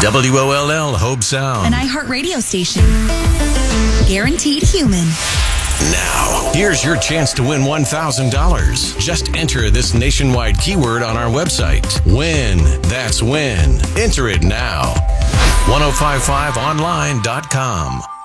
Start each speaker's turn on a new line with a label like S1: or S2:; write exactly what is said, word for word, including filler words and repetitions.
S1: W O L L Hope Sound.
S2: An iHeart radio station. Guaranteed human.
S1: Now, here's your chance to win one thousand dollars. Just enter this nationwide keyword on our website. Win. That's win. Enter it now. ten fifty-five online dot com.